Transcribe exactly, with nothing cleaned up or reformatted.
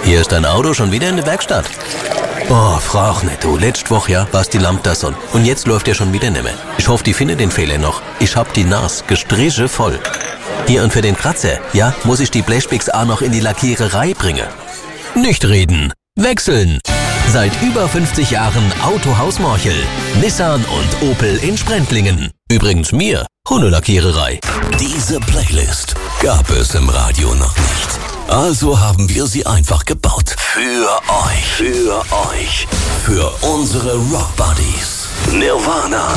Hier ist dein Auto schon wieder in der Werkstatt. Oh, frag nicht, du. Letzte Woche, ja, war's die Lampe da so. Und jetzt läuft er schon wieder nicht mehr. Ich hoffe, die findet den Fehler noch. Ich hab die Nas gestriche voll. Hier, und für den Kratzer, ja, muss ich die Blechbix auch noch in die Lackiererei bringen. Nicht reden, wechseln. Seit über fünfzig Jahren Autohaus Morchel, Nissan und Opel in Sprendlingen. Übrigens mir, Hundelackiererei. Diese Playlist gab es im Radio noch nicht. Also haben wir sie einfach gebaut. Für euch. Für euch. Für unsere Rock Buddies. Nirvana.